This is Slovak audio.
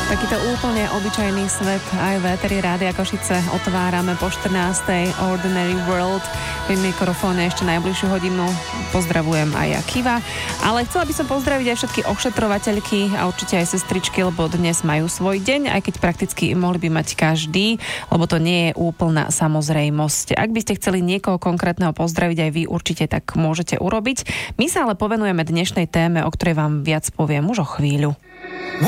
Takýto úplne obyčajný svet aj v éteri Rádia Košice otvárame po 14. Ordinary World. Pri mikrofóne ešte najbližšiu hodinu pozdravujem aj ja, Kiva. Ale chcela by som pozdraviť aj všetky ošetrovateľky a určite aj sestričky, lebo dnes majú svoj deň, aj keď prakticky mohli by mať každý, lebo to nie je úplná samozrejmosť. Ak by ste chceli niekoho konkrétneho pozdraviť aj vy, určite tak môžete urobiť. My sa ale povenujeme dnešnej téme, o ktorej vám viac poviem už o chvíľu.